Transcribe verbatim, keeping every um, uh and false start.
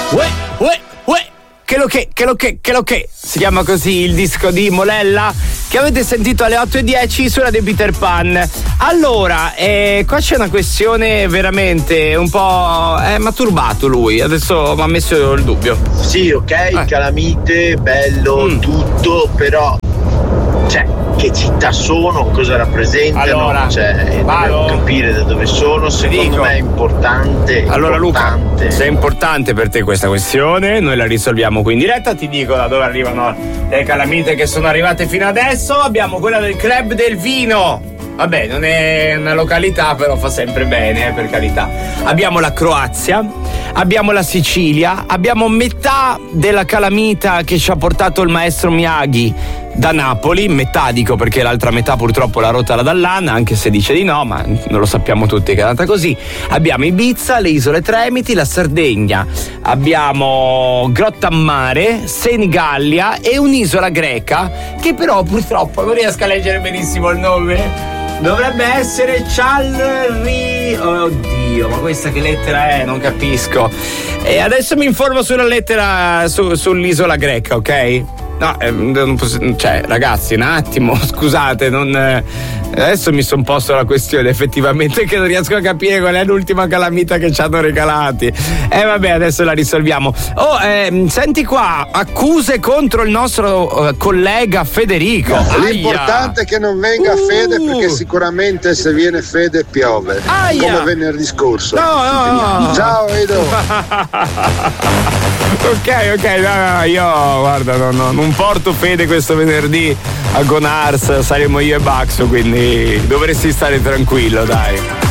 Uè, uè, uè, che lo che, che lo che, che lo che. Si chiama così il disco di Molella che avete sentito alle otto e dieci sulla di Peter Pan. Allora, eh, qua c'è una questione veramente un po'. Eh, mi ha turbato lui, adesso mi ha messo il dubbio. Sì, ok, eh. Calamite, bello, mm. tutto, però. Cioè, che città sono, cosa rappresentano, allora, cioè, devo capire da dove sono, secondo dico. me è importante. Allora importante. Luca, se è importante per te questa questione, noi la risolviamo qui in diretta, ti dico da dove arrivano le calamite che sono arrivate fino adesso. Abbiamo quella del Club del Vino. Vabbè, non è una località, però fa sempre bene, eh, per carità. Abbiamo la Croazia, abbiamo la Sicilia, abbiamo metà della calamita che ci ha portato il maestro Miyagi da Napoli, metà dico perché l'altra metà purtroppo l'ha rotta la Dall'Anna, anche se dice di no, ma non lo sappiamo tutti che è andata così. Abbiamo Ibiza, le isole Tremiti, la Sardegna, abbiamo Grottammare, Senigallia e un'isola greca che però purtroppo non riesco a leggere benissimo il nome. Dovrebbe essere Cialri. Oddio, ma questa che lettera è? Non capisco. E adesso mi informo sulla lettera su, sull'isola greca, ok? No, eh, non posso, cioè, ragazzi, un attimo, scusate, non. Eh, adesso mi sono posto la questione, effettivamente, che non riesco a capire qual è l'ultima calamita che ci hanno regalati. E eh, vabbè, adesso la risolviamo. Oh, eh, senti qua, accuse contro il nostro eh, collega Federico. L'importante Aia. è che non venga uh. Fede, perché sicuramente se viene Fede piove. Aia. Come venerdì scorso. No, no, no. Ciao Edo. ok, ok, no, no, io guarda, no, no, non porto Fede questo venerdì a Gonars, saremo io e Baxo, quindi dovresti stare tranquillo, dai.